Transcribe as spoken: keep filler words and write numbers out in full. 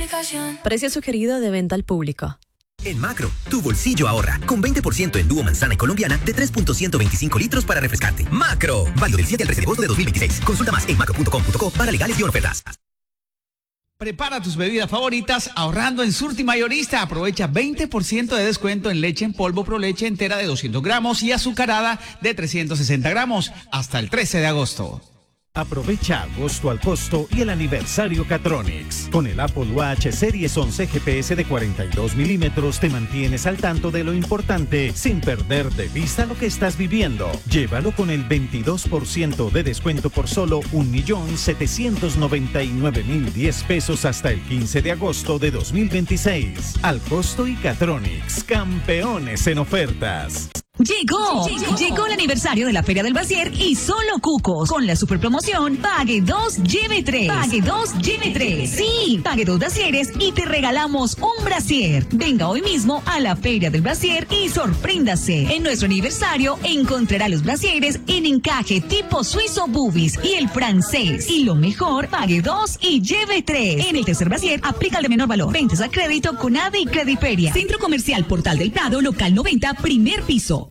aplicación. Precio sugerido de venta al público. En Macro, tu bolsillo ahorra, con veinte por ciento en dúo manzana y colombiana de tres punto ciento veinticinco litros para refrescarte. Macro, válido del siete al trece de agosto de dos mil veintiséis. Consulta más en macro punto com punto co para legales y ofertas. Prepara tus bebidas favoritas ahorrando en Surti Mayorista. Aprovecha veinte por ciento de descuento en leche en polvo Pro Leche entera de doscientos gramos y azucarada de trescientos sesenta gramos hasta el trece de agosto. Aprovecha agosto al costo y el aniversario Catronics. Con el Apple Watch Series once G P S de cuarenta y dos milímetros te mantienes al tanto de lo importante sin perder de vista lo que estás viviendo. Llévalo con el veintidós por ciento de descuento por solo un millón setecientos noventa y nueve mil diez pesos hasta el quince de agosto de dos mil veintiséis. Al costo y Catronics, campeones en ofertas. Llegó, llegó, llegó el aniversario de la Feria del Brasier y solo Cucos, con la super promoción Pague dos, lleve tres. Pague dos, lleve tres. Sí, pague dos brasieres y te regalamos un brasier. Venga hoy mismo a la Feria del Brasier y sorpréndase. En nuestro aniversario encontrará los brasieres en encaje tipo suizo boobies y el francés. Y lo mejor, pague dos y lleve tres. En el tercer brasier aplica el de menor valor. Ventas a crédito con A D E y Crediferia. Centro Comercial Portal del Prado, local noventa, primer piso.